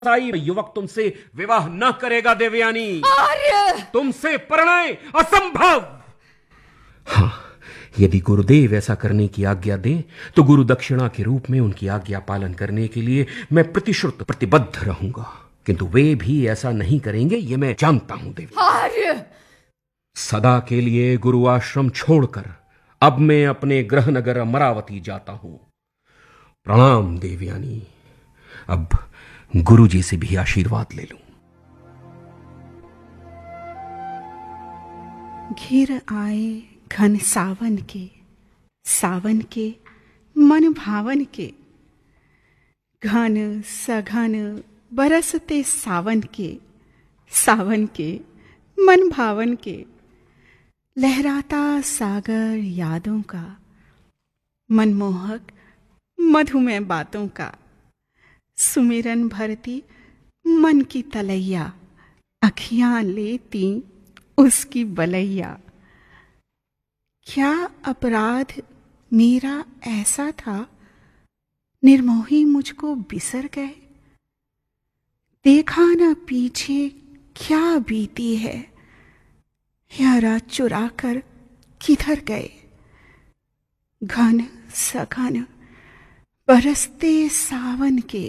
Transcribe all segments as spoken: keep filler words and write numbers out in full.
युवक तुमसे विवाह न करेगा देवयानी। आर्य! तुमसे परिणय असंभव। हाँ, यदि गुरुदेव ऐसा करने की आज्ञा दें तो गुरु दक्षिणा के रूप में उनकी आज्ञा पालन करने के लिए मैं प्रतिश्रुत प्रतिबद्ध रहूंगा, किंतु वे भी ऐसा नहीं करेंगे, ये मैं जानता हूं देवी। आर्य! सदा के लिए गुरु आश्रम छोड़कर अब मैं अपने गृह नगर अमरावती जाता हूं। प्रणाम देवयानी। अब गुरु जी से भी आशीर्वाद ले लूं। घिर आए घन सावन के, सावन के मन भावन के, घन सघन बरसते सावन के, सावन के मन भावन के, लहराता सागर यादों का, मनमोहक मधुमय बातों का, सुमिरन भरती मन की तलैया, अखियां लेती उसकी बलैया। क्या अपराध मेरा ऐसा था, निर्मोही मुझको बिसर गए। देखा न पीछे क्या बीती है, यह रात चुरा कर किधर गए। घन सघन बरसते सावन के,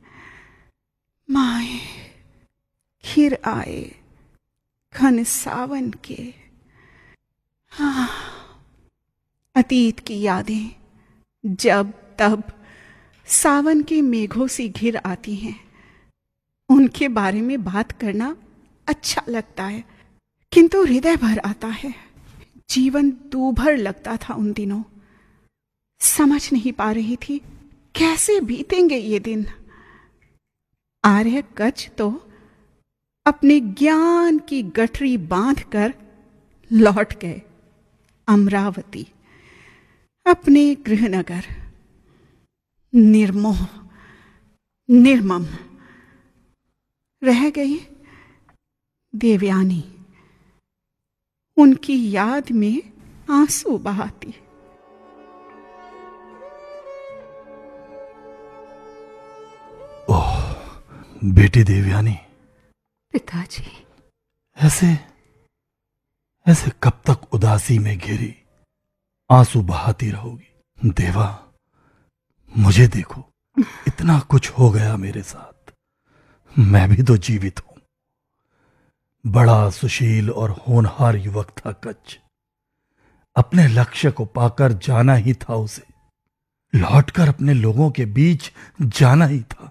माए घिर आए घन सावन के। हाँ, अतीत की यादें जब तब सावन के मेघों से घिर आती हैं। उनके बारे में बात करना अच्छा लगता है, किंतु हृदय भर आता है। जीवन दूभर लगता था उन दिनों। समझ नहीं पा रही थी कैसे बीतेंगे ये दिन। आर्य कच तो अपने ज्ञान की गठरी बांधकर लौट गए अमरावती, अपने गृहनगर। निर्मोह निर्मम रह गई देवयानी, उनकी याद में आंसू बहाती। ओह बेटी देवयानी। पिताजी। ऐसे ऐसे कब तक उदासी में घिरी आंसू बहाती रहोगी? देवा, मुझे देखो, इतना कुछ हो गया मेरे साथ। मैं भी तो जीवित हूं। बड़ा सुशील और होनहार युवक था कच्छ। अपने लक्ष्य को पाकर जाना ही था उसे, लौटकर अपने लोगों के बीच जाना ही था।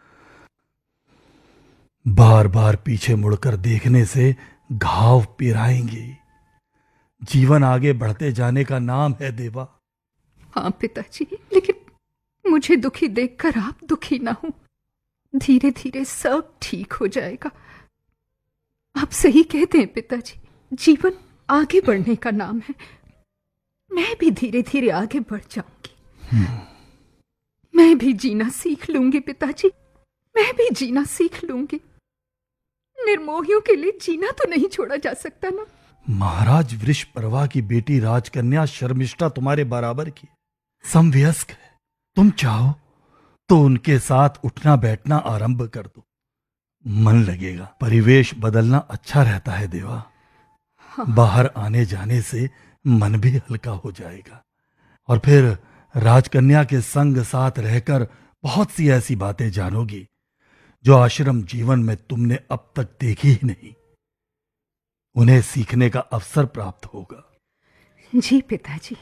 बार बार पीछे मुड़कर देखने से घाव पिराएंगे। जीवन आगे बढ़ते जाने का नाम है देवा। हाँ पिताजी, लेकिन मुझे दुखी देखकर आप दुखी ना हो। धीरे धीरे सब ठीक हो जाएगा। आप सही कहते हैं पिताजी, जीवन आगे बढ़ने का नाम है। मैं भी धीरे धीरे आगे बढ़ जाऊंगी। मैं भी जीना सीख लूंगी पिताजी, मैं भी जीना सीख लूंगी। निर्मोहियों के लिए जीना तो नहीं छोड़ा जा सकता ना। महाराज वृषपर्वा की बेटी राजकन्या शर्मिष्ठा तुम्हारे बराबर की, समवयस्क है। तुम चाहो तो उनके साथ उठना बैठना आरंभ कर दो, मन लगेगा। परिवेश बदलना अच्छा रहता है देवा। हाँ। बाहर आने जाने से मन भी हल्का हो जाएगा, और फिर राजकन्या के संग साथ रहकर बहुत सी ऐसी बातें जानोगी जो आश्रम जीवन में तुमने अब तक देखी ही नहीं। उन्हें सीखने का अवसर प्राप्त होगा। जी पिताजी।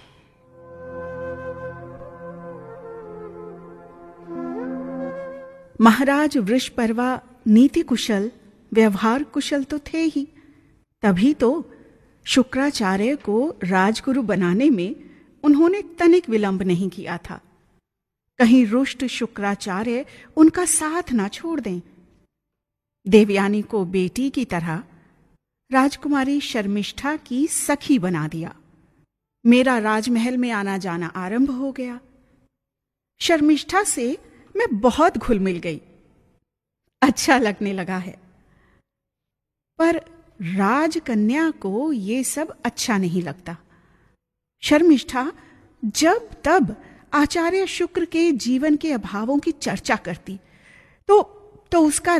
महाराज वृषपर्वा नीति कुशल, व्यवहार कुशल तो थे ही, तभी तो शुक्राचार्य को राजगुरु बनाने में उन्होंने तनिक विलंब नहीं किया था। कहीं रुष्ट शुक्राचार्य उनका साथ ना छोड़ दें। देवयानी को बेटी की तरह राजकुमारी शर्मिष्ठा की सखी बना दिया। मेरा राजमहल में आना जाना आरंभ हो गया। शर्मिष्ठा से मैं बहुत घुल मिल गई, अच्छा लगने लगा है। पर राजकन्या को ये सब अच्छा नहीं लगता। शर्मिष्ठा जब तब आचार्य शुक्र के जीवन के अभावों की चर्चा करती तो तो उसका